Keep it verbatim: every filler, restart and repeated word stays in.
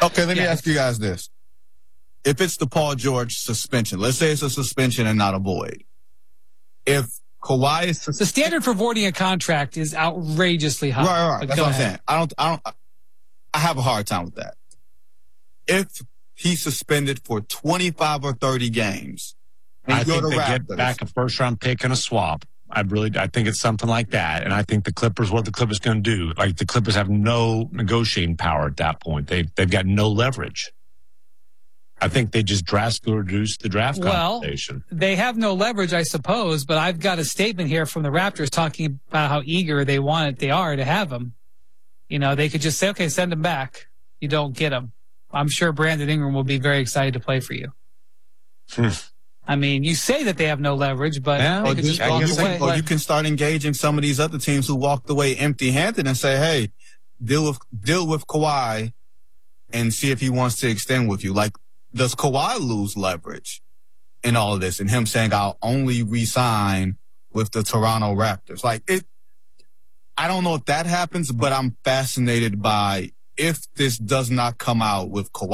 Okay, let me Yeah. ask you guys this. If it's the Paul George suspension, let's say it's a suspension and not a void. If Kawhi is sus- The standard for voiding a contract is outrageously high. right, right, But that's go what I'm ahead. saying. I don't, I don't, I have a hard time with that. If he's suspended for twenty-five or thirty games, and I you're think the they Raptors, get back a first round pick and a swap. I really, I think it's something like that. And I think the Clippers, what the Clippers going to do? Like the Clippers have no negotiating power at that point. They they've got no leverage. I think they just drastically reduce the draft Well, compensation. they have no leverage, I suppose, but I've got a statement here from the Raptors talking about how eager they want it, they are to have him. You know, they could just say, okay, send him back. You don't get him. I'm sure Brandon Ingram will be very excited to play for you. Hmm. I mean, you say that they have no leverage, but Yeah, they or, could just, just or, walk you away. can, or you can start engaging some of these other teams who walked away empty-handed and say, hey, deal with deal with Kawhi and see if he wants to extend with you. Like, does Kawhi lose leverage in all of this? And him saying, I'll only re-sign with the Toronto Raptors. Like, it, I don't know if that happens, but I'm fascinated by if this does not come out with Kawhi.